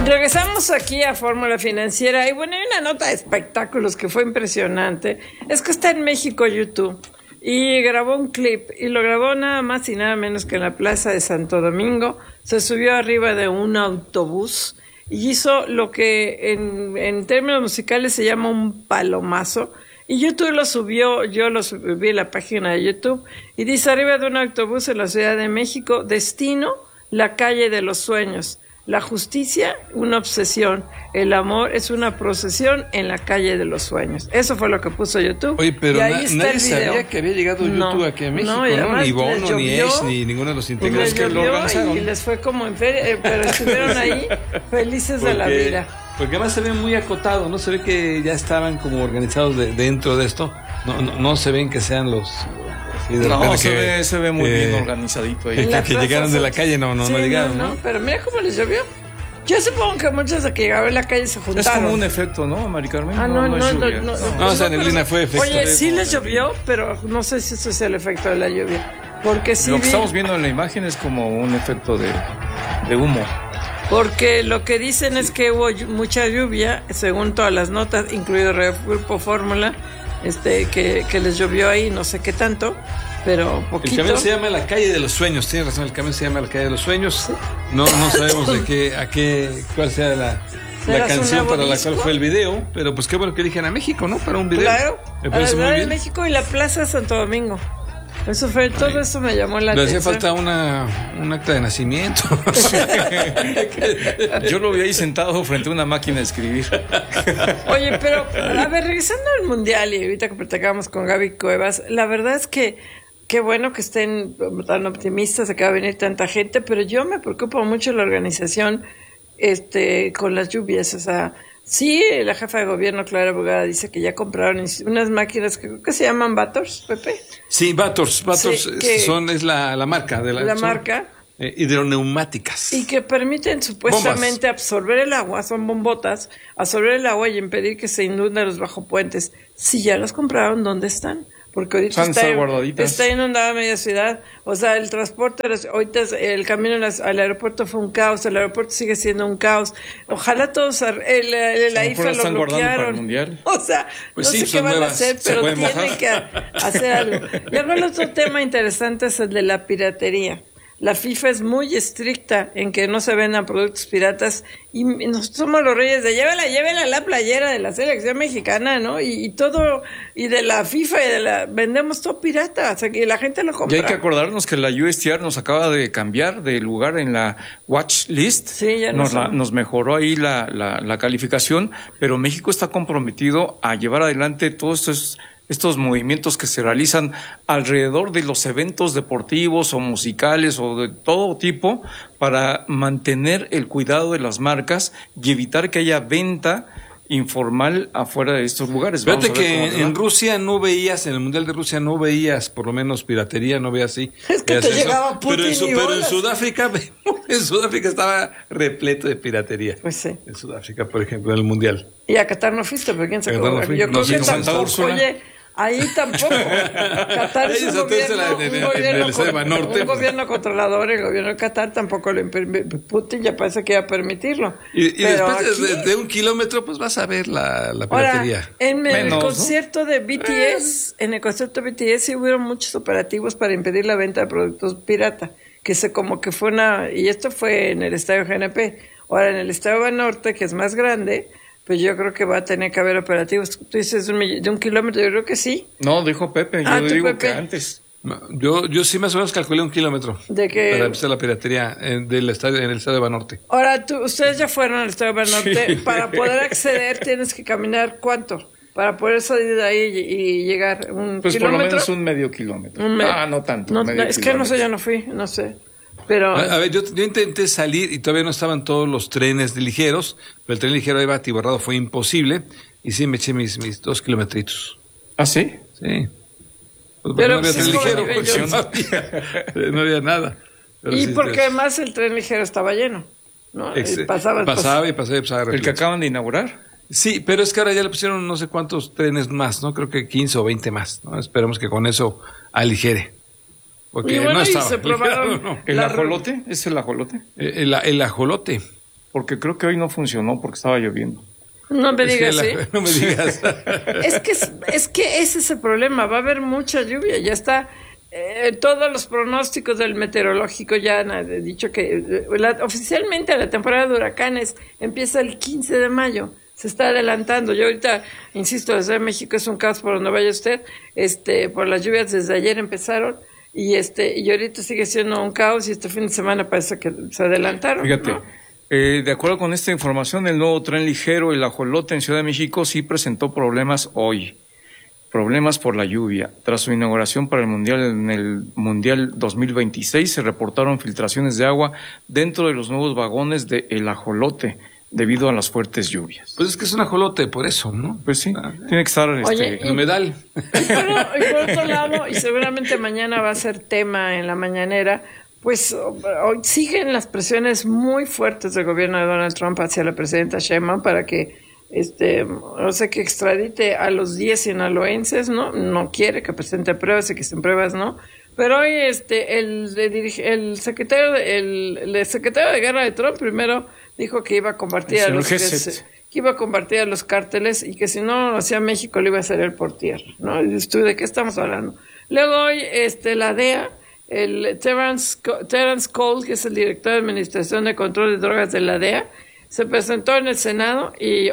Regresamos aquí a Fórmula Financiera y bueno, hay una nota de espectáculos que fue impresionante. Es que está en México YouTube y grabó un clip y lo grabó nada más y nada menos que en la Plaza de Santo Domingo. Se subió arriba de un autobús y hizo lo que en términos musicales se llama un palomazo. Y YouTube lo subió, yo lo subí en la página de YouTube y dice: arriba de un autobús en la Ciudad de México, destino, la calle de los sueños. La justicia, una obsesión. El amor es una procesión en la calle de los sueños. Eso fue lo que puso YouTube. Oye, pero nadie sabía que había llegado YouTube aquí a México, ¿no? Ni Bono, ni Ace, ni ninguno de los integrantes que lo organizaron. Y les fue como en feria, pero estuvieron ahí felices de la vida. Porque además se ve muy acotado, ¿no? Se ve que ya estaban como organizados dentro de esto. No se ven que sean los... se ve muy bien organizadito ahí. Que llegaron de la calle, no llegaron, ¿no? Pero mira cómo les llovió. Yo supongo que muchos de que llegaron a la calle se juntaron. Es como un efecto, ¿no, Mari Carmen? No, esa neblina fue efecto. Oye, sí les llovió, pero no sé si eso es el efecto de la lluvia. Porque sí lo que estamos viendo en la imagen es como un efecto de humo. Porque lo que dicen es que hubo mucha lluvia, según todas las notas, incluido el Grupo Fórmula, que les llovió ahí, no sé qué tanto, pero poquito. El camión se llama La Calle de los Sueños, tienes razón, el camión se llama La Calle de los Sueños. Sí. No sabemos cuál sea la canción para la cual fue el video, pero pues qué bueno que eligen a México, ¿no? Para un video. Claro, me para la parece muy Ciudad de bien. México y la Plaza de Santo Domingo. Eso fue, todo eso me llamó la atención. Le hacía falta un acta de nacimiento. Yo lo vi ahí sentado frente a una máquina de escribir. Oye, pero a ver, regresando al Mundial y ahorita que platicábamos con Gaby Cuevas, la verdad es que qué bueno que estén tan optimistas de que va a venir tanta gente, pero yo me preocupa mucho la organización con las lluvias, o sea... Sí, la jefa de gobierno, Clara Brugada, dice que ya compraron unas máquinas que creo que se llaman Vators, Pepe. Sí, Vators es la marca de la marca. Hidroneumáticas. Y que permiten supuestamente absorber el agua, son bombotas, absorber el agua y impedir que se inunden los bajopuentes. Si ya las compraron, ¿dónde están? Porque ahorita está inundada media ciudad. O sea, el transporte, ahorita el camino al aeropuerto fue un caos, el aeropuerto sigue siendo un caos. Ojalá todos, la IFA lo bloquearon. O sea, pues no sé qué van a hacer, pero tienen que hacer algo. Y luego el otro tema interesante es el de la piratería. La FIFA es muy estricta en que no se vendan productos piratas y nosotros somos los reyes de llévela la playera de la selección mexicana, ¿no? Y todo, y de la FIFA vendemos todo pirata, o sea que la gente lo compra. Y hay que acordarnos que la USTR nos acaba de cambiar de lugar en la watch list. Sí, ya nos mejoró ahí la calificación, pero México está comprometido a llevar adelante todos estos movimientos que se realizan alrededor de los eventos deportivos o musicales o de todo tipo para mantener el cuidado de las marcas y evitar que haya venta informal afuera de estos lugares. Fíjate que en Rusia no veías, en el Mundial de Rusia no veías por lo menos piratería, no veías así. Es que te llegaba Putin pero en Sudáfrica estaba repleto de piratería. Pues sí. En Sudáfrica, por ejemplo, en el Mundial. Y a Qatar no fuiste, pero quién sabe. Yo creo que tampoco, oye... Ahí tampoco. Qatar es un gobierno controlador, el gobierno de Qatar tampoco Putin ya parece que iba a permitirlo. Y después de 1 kilómetro, pues vas a ver la piratería. Ahora, en el concierto de BTS, sí hubieron muchos operativos para impedir la venta de productos pirata, que fue y esto fue en el estadio GNP. Ahora, en el estadio Banorte, que es más grande, pues yo creo que va a tener que haber operativos. Tú dices de 1 kilómetro, yo creo que sí. No, dijo Pepe, yo digo Pepe? Que antes. Yo sí más o menos calculé 1 kilómetro. ¿De qué? Para empezar la piratería en el estadio Banorte. Ahora, ustedes ya fueron al estadio Banorte. Sí. Para poder acceder tienes que caminar ¿cuánto? Para poder salir de ahí y llegar 1 pues kilómetro. Pues por lo menos un medio kilómetro. No tanto. No, es que no sé, yo no fui, no sé. Pero... A ver, yo intenté salir y todavía no estaban todos los trenes ligeros, pero el tren ligero iba atiborrado, fue imposible, y sí me eché mis 2 kilometritos. ¿Ah, sí? Sí. Pues pero no había tren ligero, porque no había nada. Pero y sí, porque además el tren ligero estaba lleno, ¿no? Pasaba. ¿El que acaban de inaugurar? Sí, pero es que ahora ya le pusieron no sé cuántos trenes más, ¿no? Creo que 15 o 20 más, ¿no? Esperemos que con eso aligere. Porque y bueno, no estaba. Se probaron ¿El ajolote? ¿Es el ajolote? El ajolote. porque creo que hoy no funcionó porque estaba lloviendo. No me digas, ¿sí? No me digas. es que ese es el problema, va a haber mucha lluvia, ya está. Todos los pronósticos del meteorológico ya han dicho que oficialmente la temporada de huracanes empieza el 15 de mayo, se está adelantando. Yo ahorita, insisto, desde México es un caos por donde vaya usted, por las lluvias desde ayer empezaron, y ahorita sigue siendo un caos, y este fin de semana parece que se adelantaron. Fíjate, ¿no? De acuerdo con esta información, el nuevo tren ligero, el Ajolote en Ciudad de México, sí presentó problemas hoy. Problemas por la lluvia. Tras su inauguración para el Mundial, en el Mundial 2026, se reportaron filtraciones de agua dentro de los nuevos vagones de El Ajolote, debido a las fuertes lluvias. Pues es que es un ajolote, por eso, ¿no? Pues sí, tiene que estar humedal. Y por otro lado, y seguramente mañana va a ser tema en la mañanera, pues hoy siguen las presiones muy fuertes del gobierno de Donald Trump hacia la presidenta Sheinbaum para que que extradite a los 10 sinaloenses, no quiere que presente pruebas y que sin pruebas no, pero hoy el secretario de guerra de Trump primero dijo que iba a compartir a los cárteles, y que si no lo hacía México lo iba a hacer él por tierra, ¿no? ¿Y tú de qué estamos hablando? Luego hoy la DEA, el Terrence Cole, que es el director de Administración de Control de Drogas de la DEA, se presentó en el Senado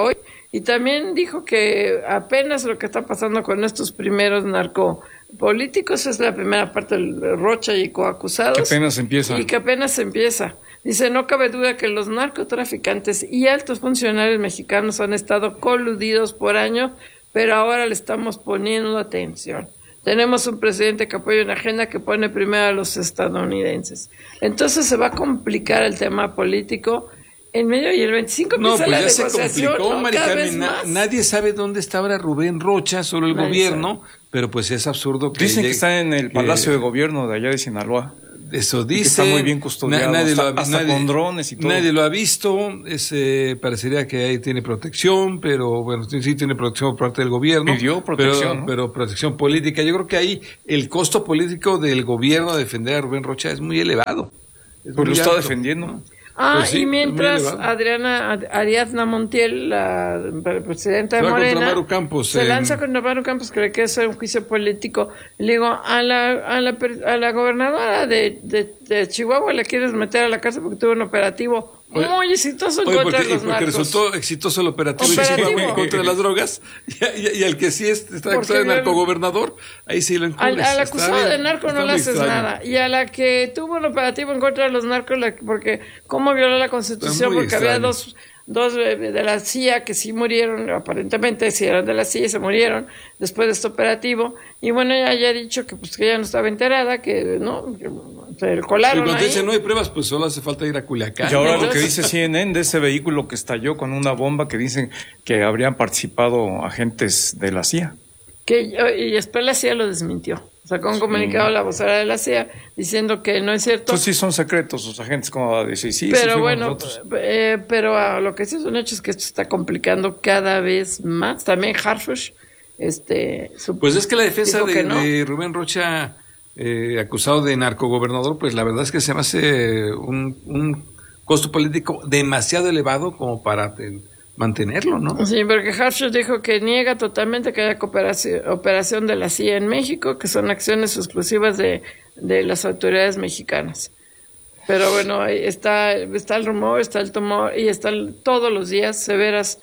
y también dijo que apenas lo que está pasando con estos primeros narcopolíticos es la primera parte del Rocha y coacusados. Que apenas empieza. Y que apenas empieza. Dice, no cabe duda que los narcotraficantes y altos funcionarios mexicanos han estado coludidos por años, pero ahora le estamos poniendo atención. Tenemos un presidente que apoya una agenda que pone primero a los estadounidenses. Entonces se va a complicar el tema político en medio, y el 25 empieza la negociación. No, pues ya se complicó, Mari Carmen. Nadie sabe dónde está ahora Rubén Rocha, solo el gobierno, pero pues es absurdo que dicen que está en el Palacio de Gobierno de allá de Sinaloa. Eso dice. Está muy bien custodiado, hasta con drones y todo. Nadie lo ha visto, parecería que ahí tiene protección, pero bueno, sí tiene protección por parte del gobierno. Pidió protección, pero protección política. Yo creo que ahí el costo político del gobierno de defender a Rubén Rocha es muy elevado. Pues lo está defendiendo, ¿no? Pues sí, y mientras Ariadna Montiel, la presidenta de Morena, se lanza contra Maru Campos, que le quiere hacer un juicio político. Le digo, a la gobernadora de Chihuahua le quieres meter a la cárcel porque tuvo un operativo muy exitoso en contra de los narcos. Porque resultó exitoso el operativo de Chihuahua en contra de las drogas, y al que sí está acusado de narcogobernador, ahí sí lo encubres. Al acusado de narco no le haces nada, y a la que tuvo un operativo en contra de los narcos, porque cómo violó la Constitución, porque había dos de la CIA que sí murieron, aparentemente sí eran de la CIA y se murieron después de este operativo, y bueno, ella ya ha dicho que ella no estaba enterada, que se colaron. Y cuando dicen no hay pruebas, pues solo hace falta ir a Culiacán. Y ahora lo que dice CNN de ese vehículo que estalló con una bomba, que dicen que habrían participado agentes de la CIA. Y después la CIA lo desmintió. Sacó un comunicado a la vocera de la CIA diciendo que no es cierto. Entonces sí son secretos sus agentes, como va a decir. Sí, pero bueno, pero lo que sí es un hecho es que esto está complicando cada vez más. También Harfush, pues es que la defensa de Rubén Rocha, acusado de narcogobernador, pues la verdad es que se me hace un costo político demasiado elevado como para mantenerlo, ¿no? Sí, porque Harfush dijo que niega totalmente que haya operación de la CIA en México, que son acciones exclusivas de las autoridades mexicanas. Pero bueno, ahí está el rumor, está el temor, y están todos los días severas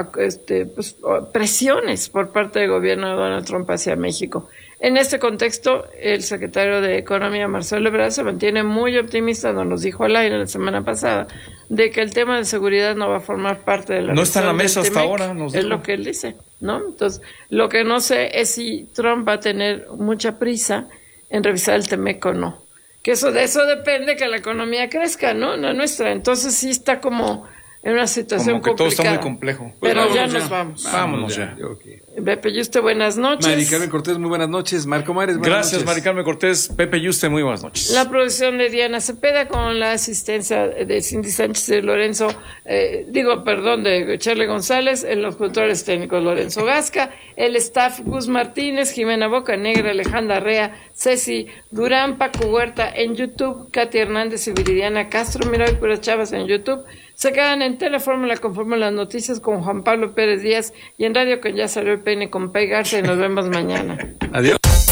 presiones por parte del gobierno de Donald Trump hacia México. En este contexto, el secretario de Economía, Marcelo Ebrard, se mantiene muy optimista, nos lo dijo al aire la semana pasada, de que el tema de seguridad no va a formar parte de la... No está en la mesa hasta ahora, es lo que él dice, ¿no? Entonces, lo que no sé es si Trump va a tener mucha prisa en revisar el TEMEC o no. Que de eso depende que la economía crezca, ¿no? La nuestra. Entonces sí está como en una situación como que complicada. Todo está muy complejo. Pero ya nos vamos. Vámonos ya. Okay. Pepe Yuste, buenas noches. Mari Carmen Cortés, muy buenas noches. Marco Mares, buenas noches. Gracias, Mari Carmen Cortés. Pepe Yuste, muy buenas noches. La producción de Diana Cepeda con la asistencia de Cindy Sánchez y Lorenzo, de Charlie González, en los controles técnicos Lorenzo Gasca, el staff Gus Martínez, Jimena Bocanegra, Alejandra Rea, Ceci Durán, Paco Huerta en YouTube, Katy Hernández y Viridiana Castro, mira, hay puras chavas en YouTube. Se quedan en Telefórmula con Fórmula Noticias con Juan Pablo Pérez Díaz y en Radio con Ya Salió el Peine con Pei Garza y nos vemos mañana. Adiós.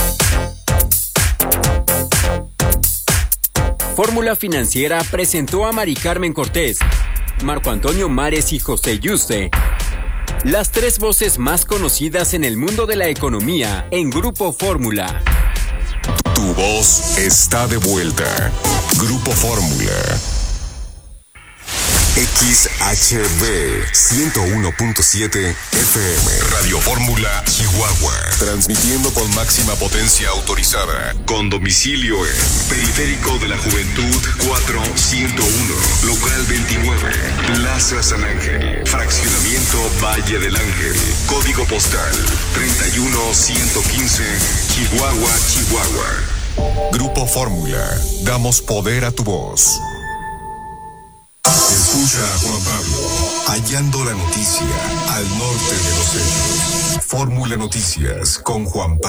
Fórmula Financiera presentó a Mari Carmen Cortés, Marco Antonio Mares y José Yuste, las 3 voces más conocidas en el mundo de la economía en Grupo Fórmula. Tu voz está de vuelta. Grupo Fórmula. XHB 101.7 FM. Radio Fórmula Chihuahua. Transmitiendo con máxima potencia autorizada. Con domicilio en Periférico de la Juventud 4101. Local 29. Plaza San Ángel. Fraccionamiento Valle del Ángel. Código postal 31115. Chihuahua, Chihuahua. Grupo Fórmula. Damos poder a tu voz. Escucha a Juan Pablo, hallando la noticia al norte de los hechos. Fórmula Noticias con Juan Pablo.